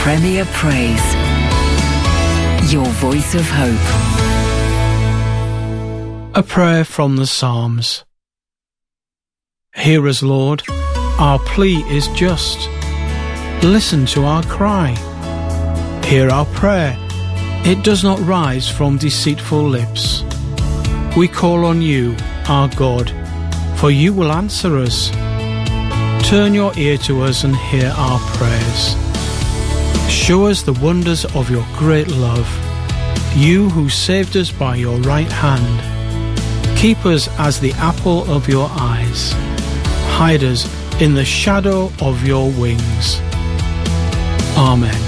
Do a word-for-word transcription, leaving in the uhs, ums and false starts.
Premier Praise. Your voice of hope. A prayer from the Psalms. Hear us, Lord, our plea is just. Listen to our cry. Hear our prayer. It does not rise from deceitful lips. We call on you, our God, for you will answer us. Turn your ear to us and hear our prayers. Show us the wonders of your great love, you who saved us by your right hand. Keep us as the apple of your eyes. Hide us in the shadow of your wings. Amen.